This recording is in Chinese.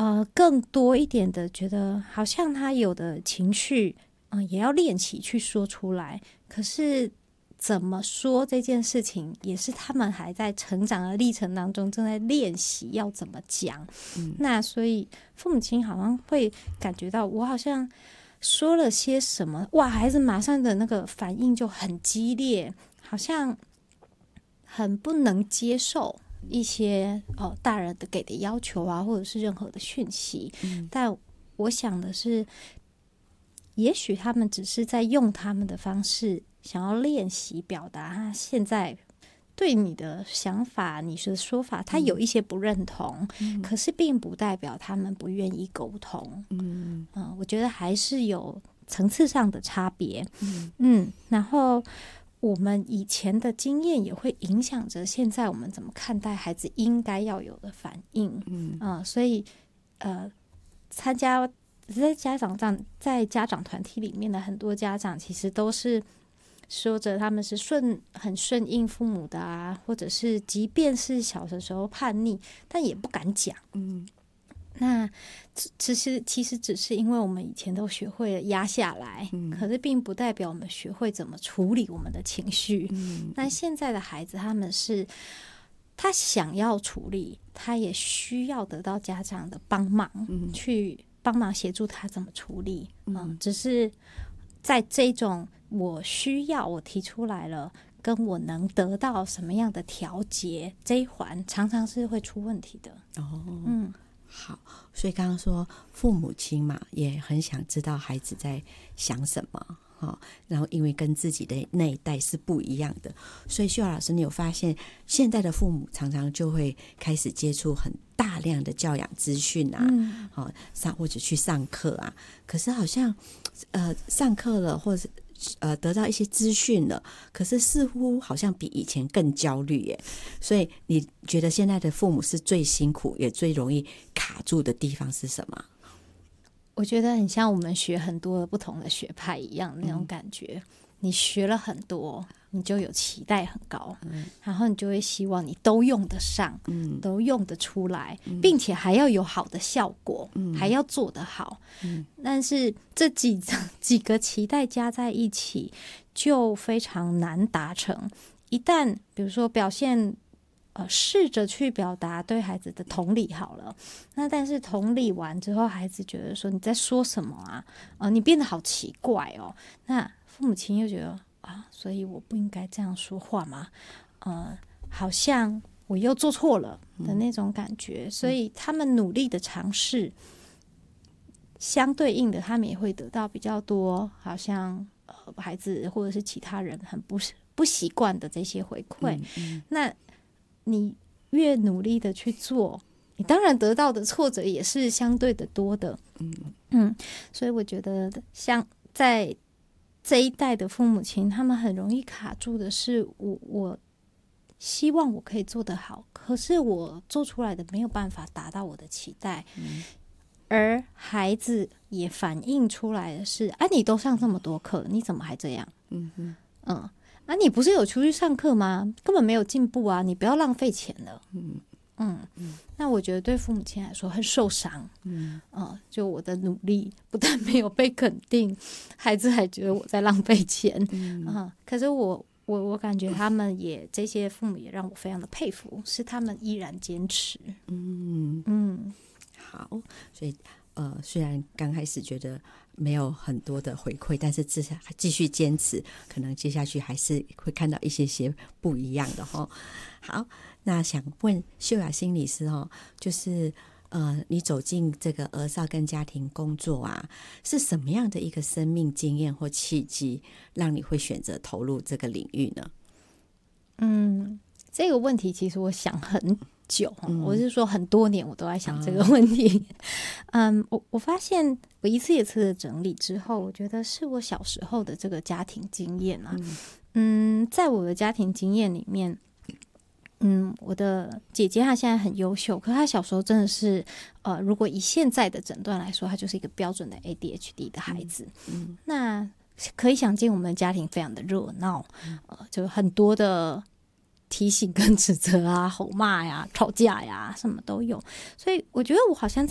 更多一点的觉得好像他有的情绪也要练习去说出来，可是怎么说这件事情也是他们还在成长的历程当中正在练习要怎么讲。那所以父母亲好像会感觉到我好像说了些什么，哇，孩子马上的那个反应就很激烈，好像很不能接受一些大人的给的要求啊，或者是任何的讯息。但我想的是，也许他们只是在用他们的方式想要练习表达他现在对你的想法、你的说法，他有一些不认同，可是并不代表他们不愿意沟通。我觉得还是有层次上的差别。然后我们以前的经验也会影响着现在我们怎么看待孩子应该要有的反应。所以参加在家长团体里面的很多家长其实都是说着他们是很顺应父母的啊，或者是即便是小的时候叛逆，但也不敢讲。那其实只是因为我们以前都学会了压下来，可是并不代表我们学会怎么处理我们的情绪。那现在的孩子他们是他想要处理，他也需要得到家长的帮忙，去帮忙协助他怎么处理。只是在这种我需要我提出来了跟我能得到什么样的调节这一环常常是会出问题的。 好，所以刚刚说父母亲嘛也很想知道孩子在想什么，然后因为跟自己的那一代是不一样的，所以秀雅老师你有发现现在的父母常常就会开始接触很大量的教养资讯啊，或者去上课啊，可是好像上课了或者得到一些资讯了，可是似乎好像比以前更焦虑耶。所以你觉得现在的父母是最辛苦也最容易卡住的地方是什么？ 我觉得很像我们学很多不同的学派一样那种感觉。你学了很多，你就有期待很高，然后你就会希望你都用得上，都用得出来，并且还要有好的效果，还要做得好。但是这几个期待加在一起就非常难达成。一旦比如说表现试着去表达对孩子的同理好了，那但是同理完之后孩子觉得说你在说什么啊，你变得好奇怪哦，那父母亲又觉得所以我不应该这样说话吗？好像我又做错了的那种感觉。所以他们努力的尝试，相对应的他们也会得到比较多好像孩子或者是其他人很不习惯的这些回馈。那你越努力的去做，你当然得到的挫折也是相对的多的。所以我觉得像在这一代的父母亲，他们很容易卡住的是我希望我可以做得好，可是我做出来的没有办法达到我的期待。而孩子也反映出来的是你都上这么多课，你怎么还这样？你不是有出去上课吗？根本没有进步啊，你不要浪费钱了。那我觉得对父母亲来说很受伤。就我的努力不但没有被肯定，孩子还觉得我在浪费钱。可是我感觉他们也这些父母也让我非常的佩服，是他们依然坚持。 好，所以虽然刚开始觉得没有很多的回馈，但是至少继续坚持，可能接下去还是会看到一些不一样的齁。好，那想问秀雅心理师就是你走进这个儿少跟家庭工作啊，是什么样的一个生命经验或契机，让你会选择投入这个领域呢？ 这个问题其实我想很久，我是说很多年我都在想这个问题。我发现我一次一次的整理之后，我觉得是我小时候的这个家庭经验啊。在我的家庭经验里面，我的姐姐她现在很优秀，可她小时候真的是如果以现在的诊断来说，她就是一个标准的 ADHD 的孩子。那可以想见我们的家庭非常的热闹，就很多的提醒跟指责啊，吼骂呀，吵架呀，什么都有。所以我觉得我好像